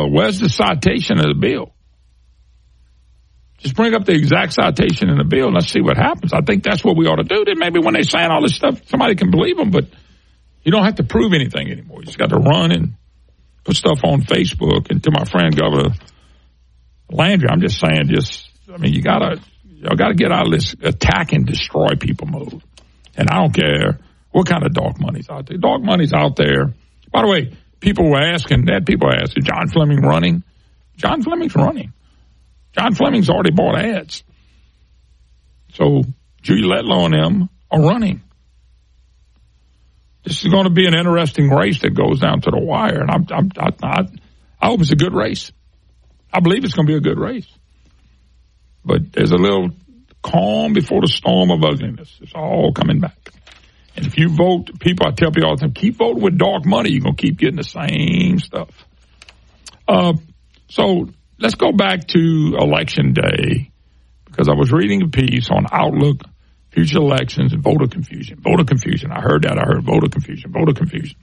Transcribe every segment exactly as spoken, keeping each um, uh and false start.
uh, where's the citation of the bill? Just bring up the exact citation in the bill and let's see what happens. I think that's what we ought to do. Then maybe when they're saying all this stuff, somebody can believe them, but you don't have to prove anything anymore. You just got to run and put stuff on Facebook. And to my friend Governor Landry, I'm just saying, just I mean, you gotta you got to get out of this attack and destroy people mode. And I don't care what kind of dark money's out there. Dark money's out there. By the way, people were asking, that people were asking, John Fleming running? John Fleming's running. John Fleming's already bought ads. So Julie Letlow and them are running. This is going to be an interesting race that goes down to the wire, and I'm, I'm, I, I, I hope it's a good race. I believe it's going to be a good race. But there's a little calm before the storm of ugliness. It's all coming back. And if you vote, people, I tell people all the time, keep voting with dark money. You're going to keep getting the same stuff. Uh, so let's go back to Election Day, because I was reading a piece on Outlook, future elections, and voter confusion. Voter confusion. I heard that. I heard voter confusion. Voter confusion.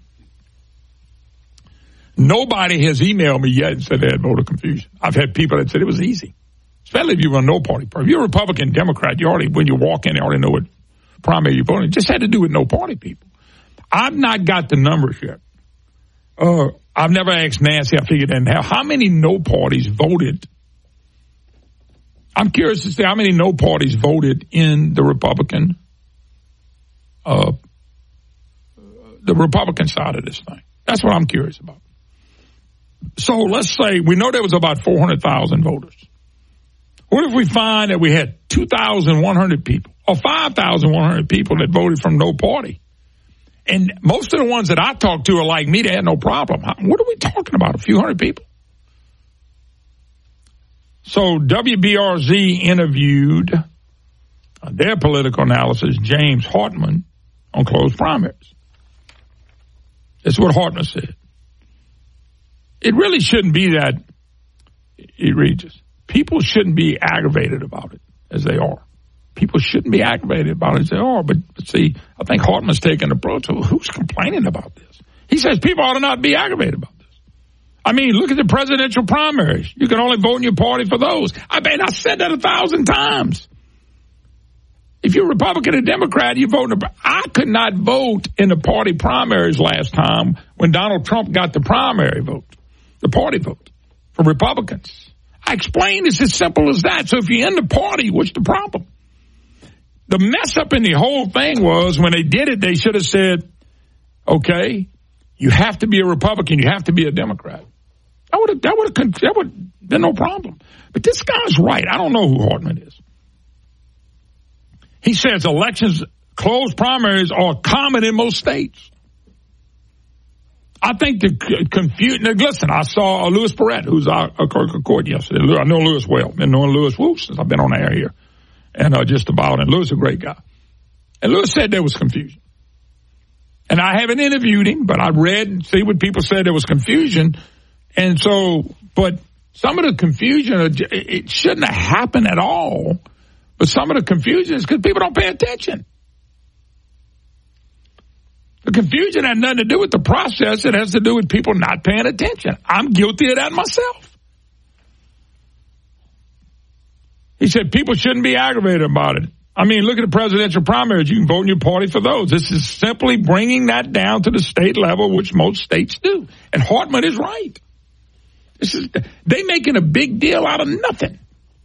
Nobody has emailed me yet and said they had voter confusion. I've had people that said it was easy, especially if you run no party. If you're a Republican, Democrat, you already, when you walk in, you already know what primary you're voting. It just had to do with no party people. I've not got the numbers yet. Uh, I've never asked Nancy. I figured in how, how many no parties voted. I'm curious to see how many no parties voted in the Republican, uh, the Republican side of this thing. That's what I'm curious about. So let's say we know there was about four hundred thousand voters. What if we find that we had two thousand one hundred people or five thousand one hundred people that voted from no party? And most of the ones that I talked to are like me. They had no problem. What are we talking about? A few hundred people? So W B R Z interviewed uh, their political analysis, James Hartman, on closed primaries. That's what Hartman said. It really shouldn't be that egregious. People shouldn't be aggravated about it as they are. People shouldn't be aggravated about it as they are. But, but see, I think Hartman's taking the approach of who's complaining about this. He says people ought to not be aggravated about this. I mean, look at the presidential primaries. You can only vote in your party for those. I mean, I said that a thousand times. If you're Republican or Democrat, you vote in the, I could not vote in the party primaries last time when Donald Trump got the primary vote, the party vote for Republicans. I explained it's as simple as that. So if you're in the party, what's the problem? The mess up in the whole thing was when they did it, they should have said, okay, you have to be a Republican, you have to be a Democrat. That would have, that would have, that would have been no problem. But this guy's right. I don't know who Hartman is. He says elections, closed primaries are common in most states. I think the confusion, listen, I saw Louis Barrett, who's our, our clerk of court yesterday. I know Louis well. I've been knowing Louis Woo since I've been on the air here. And uh, just about, and Louis is a great guy. And Louis said there was confusion. And I haven't interviewed him, but I read and see what people said there was confusion. And so, but some of the confusion, it shouldn't have happened at all. But some of the confusion is because people don't pay attention. The confusion had nothing to do with the process. It has to do with people not paying attention. I'm guilty of that myself. He said people shouldn't be aggravated about it. I mean, look at the presidential primaries. You can vote in your party for those. This is simply bringing that down to the state level, which most states do. And Hartman is right. This is they making a big deal out of nothing.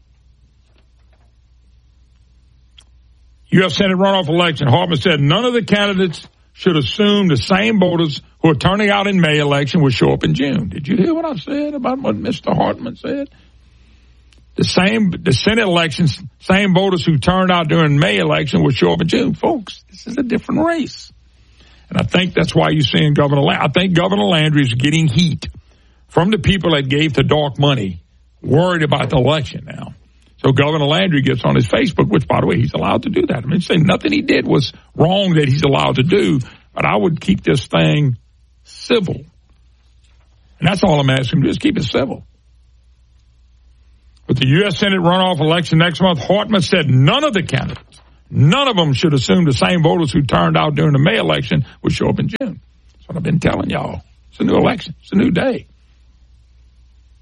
U S Senate runoff election. Hartman said none of the candidates should assume the same voters who are turning out in May election will show up in June. Did you hear what I said about what Mister Hartman said? The same, the Senate elections, same voters who turned out during May election will show up in June. Folks, this is a different race. And I think that's why you're seeing Governor Landry. I think Governor Landry is getting heat from the people that gave the dark money, worried about the election now. So Governor Landry gets on his Facebook, which, by the way, he's allowed to do that. I mean, say nothing he did was wrong that he's allowed to do, but I would keep this thing civil. And that's all I'm asking him to do is keep it civil. With the U S Senate runoff election next month, Hartman said none of the candidates, none of them should assume the same voters who turned out during the May election would show up in June. That's what I've been telling y'all. It's a new election. It's a new day.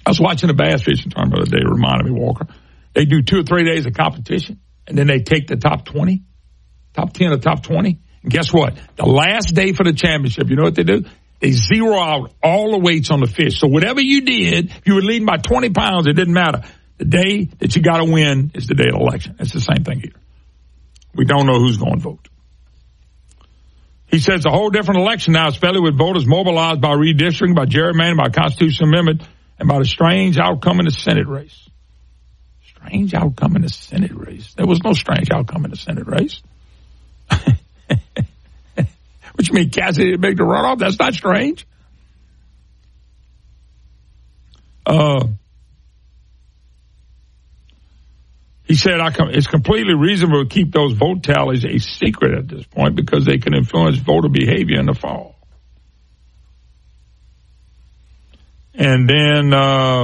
I was watching a bass fishing tournament the other day. It reminded me, Walker. They do two or three days of competition, and then they take the top twenty, top ten or top twenty. And guess what? The last day for the championship, you know what they do? They zero out all the weights on the fish. So whatever you did, if you were leading by twenty pounds, it didn't matter. The day that you got to win is the day of the election. It's the same thing here. We don't know who's going to vote. He says it's a whole different election now, especially with voters mobilized by redistricting, by gerrymandering, by constitutional amendment, and by the strange outcome in the Senate race. Strange outcome in the Senate race. There was no strange outcome in the Senate race. What you mean, Cassidy didn't make the runoff? That's not strange. Uh, he said, I com- it's completely reasonable to keep those vote tallies a secret at this point because they can influence voter behavior in the fall. And then, uh,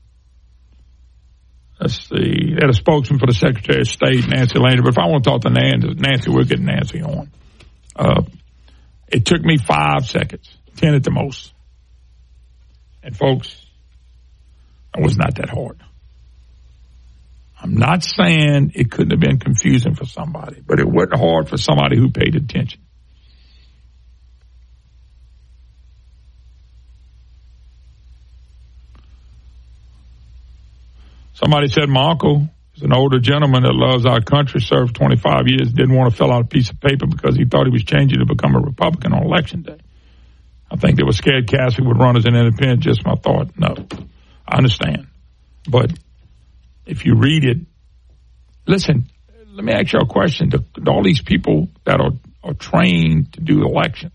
let's see, they had a spokesman for the Secretary of State, Nancy Landry. But if I want to talk to Nancy, Nancy we'll get Nancy on. Uh, it took me five seconds, ten at the most. And folks, it was not that hard. I'm not saying it couldn't have been confusing for somebody, but it wasn't hard for somebody who paid attention. Somebody said my uncle is an older gentleman that loves our country, served twenty-five years, didn't want to fill out a piece of paper because he thought he was changing to become a Republican on Election Day. I think they were scared Cassidy would run as an independent. Just my thought. No, I understand. But if you read it, listen, let me ask you a question. To, to all these people that are, are trained to do elections,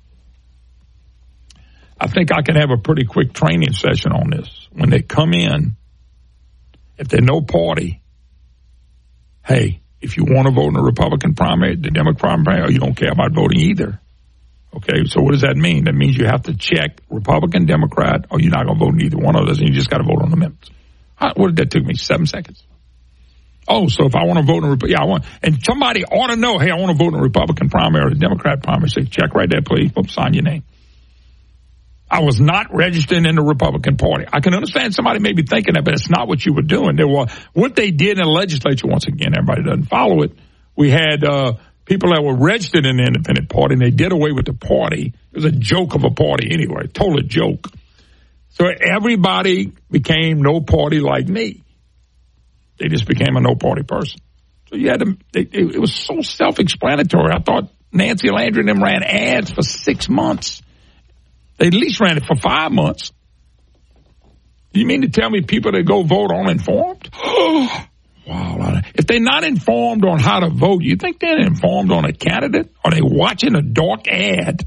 I think I can have a pretty quick training session on this. When they come in, if they're no party, hey, if you want to vote in the Republican primary, the Democrat primary, or you don't care about voting either. Okay, so what does that mean? That means you have to check Republican, Democrat, or you're not going to vote in either one of those, and you just got to vote on the amendments. How, what did that took me? Seven seconds. Oh, so if I want to vote in a yeah, I want, and somebody ought to know, hey, I want to vote in a Republican primary or a Democrat primary. Say, check right there, please. Oops, sign your name. I was not registered in the Republican Party. I can understand somebody may be thinking that, but it's not what you were doing. There were what they did in the legislature. Once again, everybody doesn't follow it. We had uh, people that were registered in the Independent Party, and they did away with the party. It was a joke of a party anyway, total joke. So everybody became no party like me. They just became a no party person. So you had to. They, it, it was so self-explanatory. I thought Nancy Landry and them ran ads for six months. They at least ran it for five months. You mean to tell me people that go vote aren't informed? Wow. If they're not informed on how to vote, you think they're informed on a candidate? Are they watching a dark ad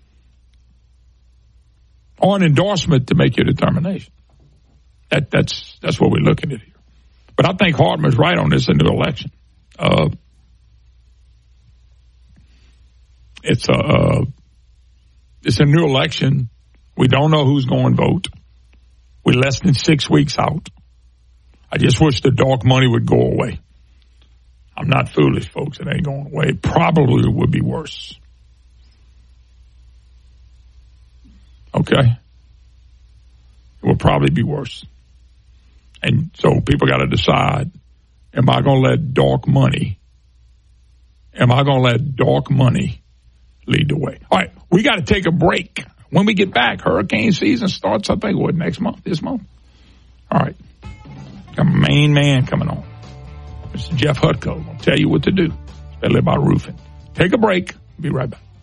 or an endorsement to make your determination? That, that's that's what we're looking at here. But I think Hartman's right on this in the election. Uh, it's a... Uh, It's a new election. We don't know who's going to vote. We're less than six weeks out. I just wish the dark money would go away. I'm not foolish, folks. It ain't going away. It probably would be worse. Okay? It will probably be worse. And so people got to decide, am I going to let dark money, am I going to let dark money lead the way? All right, we got to take a break. When we get back, hurricane season starts, I think, what, next month, this month? All right. Got my main man coming on. Mister Jeff Hutko will tell you what to do, especially about roofing. Take a break. Be right back.